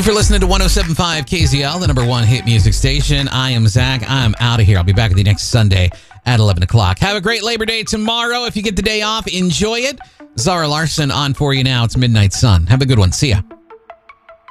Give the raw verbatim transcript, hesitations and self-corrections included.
For listening to one oh seven point five K Z L, the number one hit music station. I am Zach. I'm out of here. I'll be back with you next Sunday at eleven o'clock. Have a great Labor Day tomorrow. If you get the day off, enjoy it. Zara Larson on for you now. It's Midnight Sun. Have a good one. See ya.